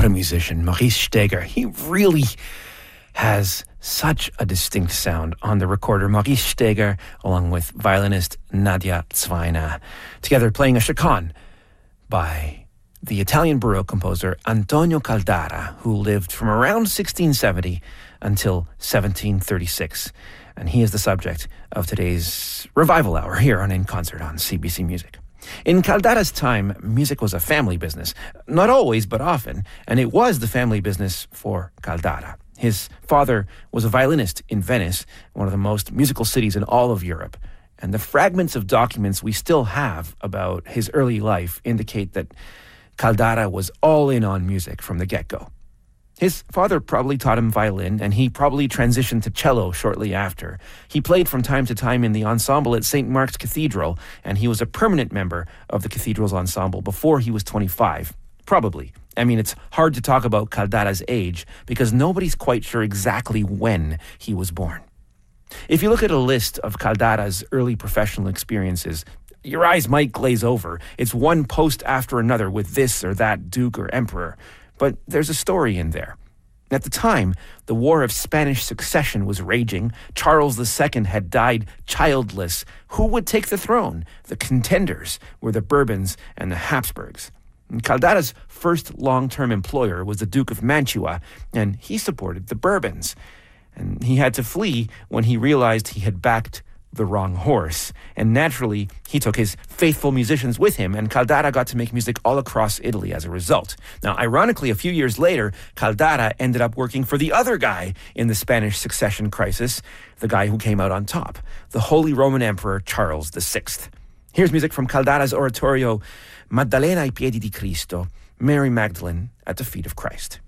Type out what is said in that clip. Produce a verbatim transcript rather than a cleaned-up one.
a musician, Maurice Steger. He really has such a distinct sound on the recorder. Maurice Steger, along with violinist Nadia Zweiner, together playing a chaconne by the Italian Baroque composer Antonio Caldara, who lived from around sixteen seventy until seventeen thirty-six. And he is the subject of today's Revival Hour here on In Concert on C B C Music. In Caldara's time, music was a family business. Not always, but often. And it was the family business for Caldara. His father was a violinist in Venice, one of the most musical cities in all of Europe. And the fragments of documents we still have about his early life indicate that Caldara was all in on music from the get-go. His father probably taught him violin, and he probably transitioned to cello shortly after. He played from time to time in the ensemble at Saint Mark's Cathedral, and he was a permanent member of the cathedral's ensemble before he was twenty-five. Probably. I mean, it's hard to talk about Caldara's age because nobody's quite sure exactly when he was born. If you look at a list of Caldara's early professional experiences, your eyes might glaze over. It's one post after another with this or that duke or emperor. But there's a story in there. At the time, the War of Spanish Succession was raging. Charles the Second had died childless. Who would take the throne? The contenders were the Bourbons and the Habsburgs. And Caldara's first long-term employer was the Duke of Mantua, and he supported the Bourbons. And he had to flee when he realized he had backed the wrong horse. And naturally, he took his faithful musicians with him, and Caldara got to make music all across Italy as a result. Now, ironically, a few years later, Caldara ended up working for the other guy in the Spanish succession crisis, the guy who came out on top, the Holy Roman Emperor Charles the Sixth. Here's music from Caldara's oratorio, Maddalena ai piedi di Cristo, Mary Magdalene at the feet of Christ.